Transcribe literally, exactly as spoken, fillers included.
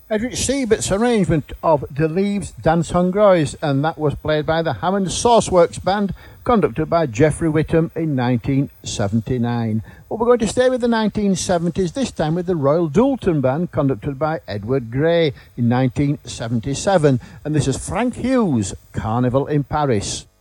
Edric Siebert's arrangement of De Leaves Dance Hongroise, and that was played by the Hammond Sauceworks Band, conducted by Jeffrey Whittam in nineteen seventy-nine. Well, we're going to stay with the nineteen seventies, this time with the Royal Doulton Band, conducted by Edward Gray in nineteen seventy-seven. And this is Frank Hughes, Carnival in Paris.